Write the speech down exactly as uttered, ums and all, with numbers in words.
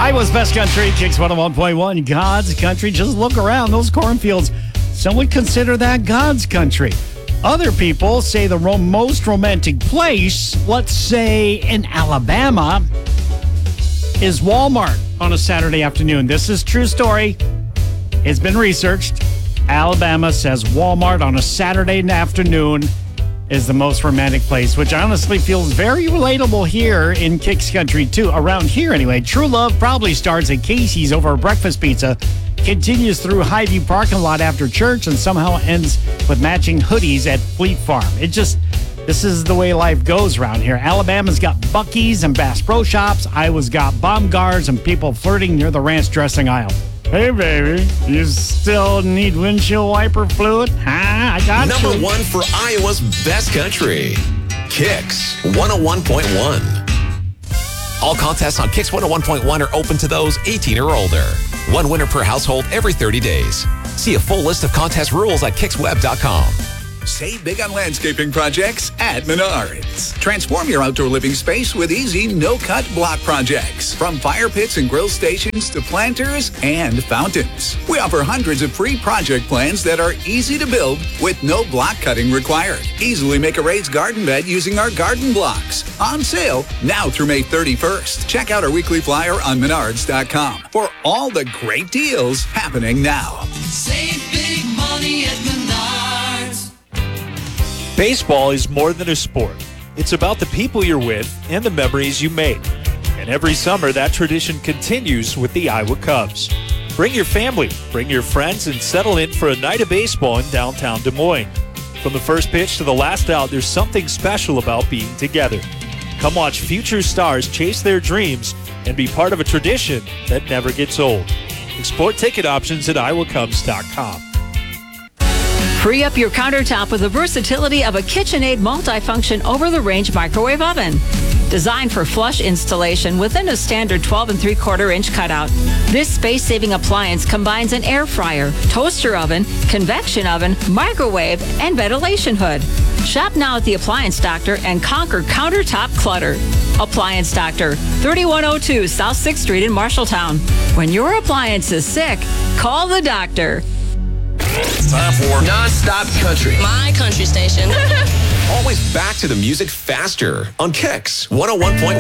Iowa's best country, Kicks one oh one point one, God's country. Just look around those cornfields. Some would consider that God's country. Other people say the ro- most romantic place, let's say in Alabama, is Walmart on a Saturday afternoon. This is true story. It's been researched. Alabama says Walmart on a Saturday afternoon is the most romantic place, which honestly feels very relatable here in Kicks Country, too. Around here, anyway. True love probably starts at Casey's over a breakfast pizza, continues through Highview parking lot after church, and somehow ends with matching hoodies at Fleet Farm. It just, this is the way life goes around here. Alabama's got Buc-ee's and Bass Pro Shops. Iowa's got Baumgars and people flirting near the ranch dressing aisle. Hey, baby, you still need windshield wiper fluid? Huh? I got Number you. one for Iowa's best country, Kicks one oh one point one. All contests on Kicks one oh one point one are open to those eighteen or older. One winner per household every thirty days. See a full list of contest rules at kicksweb dot com. Save big on landscaping projects at Menards. Transform your outdoor living space with easy, no-cut block projects. From fire pits and grill stations to planters and fountains. We offer hundreds of free project plans that are easy to build with no block cutting required. Easily make a raised garden bed using our garden blocks. On sale now through May thirty-first. Check out our weekly flyer on menards dot com for all the great deals happening now. Save big money at Menards. Baseball is more than a sport. It's about the people you're with and the memories you make. And every summer, that tradition continues with the Iowa Cubs. Bring your family, bring your friends, and settle in for a night of baseball in downtown Des Moines. From the first pitch to the last out, there's something special about being together. Come watch future stars chase their dreams and be part of a tradition that never gets old. Explore ticket options at iowa cubs dot com. Free up your countertop with the versatility of a KitchenAid multifunction over-the-range microwave oven. Designed for flush installation within a standard twelve and three quarter inch cutout. This space-saving appliance combines an air fryer, toaster oven, convection oven, microwave, and ventilation hood. Shop now at the Appliance Doctor and conquer countertop clutter. Appliance Doctor, thirty-one oh two South sixth Street in Marshalltown. When your appliance is sick, call the doctor. Time for non-stop country. My country station. Always back to the music faster on Kicks one oh one point one.